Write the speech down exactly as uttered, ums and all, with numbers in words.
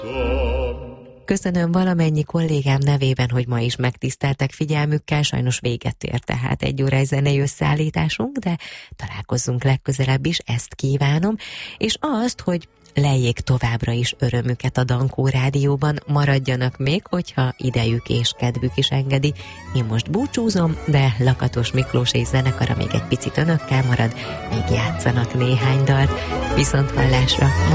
Köszönöm valamennyi kollégám nevében, hogy ma is megtiszteltek figyelmükkel, sajnos véget ért tehát egy órás zenei összeállításunk, de találkozzunk legközelebb is, ezt kívánom, és azt, hogy lejjék továbbra is örömüket a Dankó Rádióban, maradjanak még, hogyha idejük és kedvük is engedi. Én most búcsúzom, de Lakatos Miklós és zenekara még egy picit önökkel marad, még játszanak néhány dalt. Viszont hallásra!